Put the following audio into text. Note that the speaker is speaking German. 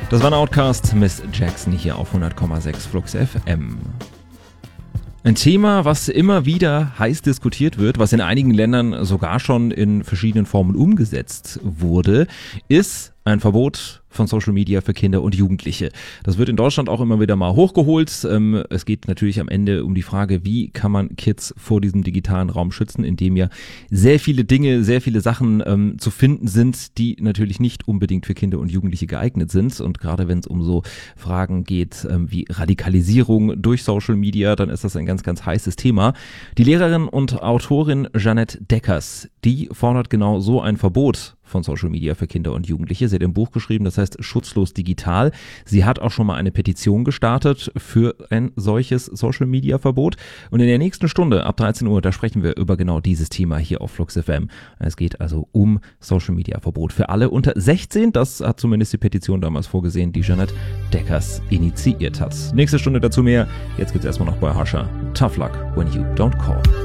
Das war ein Outcast, Miss Jackson hier auf 100,6 Flux FM. Ein Thema, was immer wieder heiß diskutiert wird, was in einigen Ländern sogar schon in verschiedenen Formen umgesetzt wurde, ist ein Verbot von Social Media für Kinder und Jugendliche. Das wird in Deutschland auch immer wieder mal hochgeholt. Es geht natürlich am Ende um die Frage, wie kann man Kids vor diesem digitalen Raum schützen, in dem ja sehr viele Dinge, sehr viele Sachen zu finden sind, die natürlich nicht unbedingt für Kinder und Jugendliche geeignet sind. Und gerade wenn es um so Fragen geht wie Radikalisierung durch Social Media, dann ist das ein ganz, ganz heißes Thema. Die Lehrerin und Autorin Jeanette Deckers, die fordert genau so ein Verbot von Social Media für Kinder und Jugendliche. Sie hat ein Buch geschrieben, das heißt Schutzlos digital. Sie hat auch schon mal eine Petition gestartet für ein solches Social Media Verbot. Und in der nächsten Stunde ab 13 Uhr, da sprechen wir über genau dieses Thema hier auf Flux FM. Es geht also um Social Media Verbot für alle unter 16. Das hat zumindest die Petition damals vorgesehen, die Jeanette Deckers initiiert hat. Nächste Stunde dazu mehr. Jetzt gibt's erstmal noch bei Harsha. Tough Luck when you don't call.